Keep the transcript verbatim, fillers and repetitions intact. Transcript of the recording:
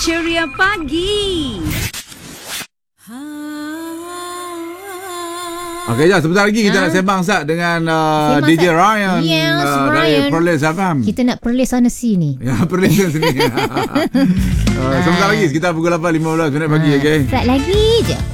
Ceria Pagi. Okey, jom sebentar lagi kita ha? nak sembang Sat dengan uh, D J Ryan, yes, uh, dari Ryan. Perlis F M. Kita nak perlis sana sini. Ya, Perlis sana sini. uh, sebentar lagi sekitar pukul lapan lima belas minit pagi, ha, okey. Sat lagi je.